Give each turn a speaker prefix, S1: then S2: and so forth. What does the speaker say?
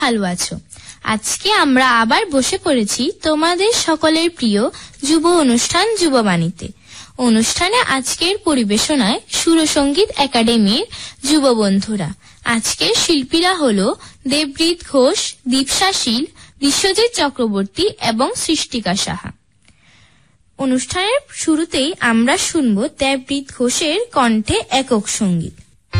S1: ভালো আছো। আজকে আমরা আবার বসে পড়েছি তোমাদের সকলের প্রিয় যুব অনুষ্ঠান যুববাণীতে। অনুষ্ঠানে আজকের পরিবেশনায় সুরসঙ্গীত একাডেমির যুব বন্ধুরা। আজকের শিল্পীরা হলো দেবব্রীত ঘোষ, দীপশা শীল, বিশ্বজিৎ চক্রবর্তী এবং সৃষ্টিকা সাহা। অনুষ্ঠানের শুরুতেই আমরা শুনব দেবব্রীত ঘোষের কণ্ঠে একক সঙ্গীত।